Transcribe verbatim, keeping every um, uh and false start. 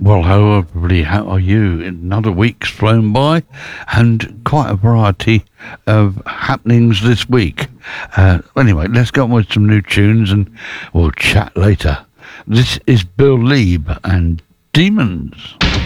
Well, hello everybody, how are you? Another week's flown by and quite a variety of happenings this week. Uh, anyway, let's go on with some new tunes and we'll chat later. This is Bill Leeb and Demons.